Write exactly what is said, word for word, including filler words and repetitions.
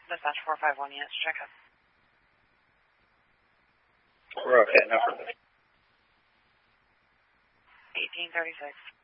Dispatch four five one units, check up. We're okay, no further. eighteen thirty-six.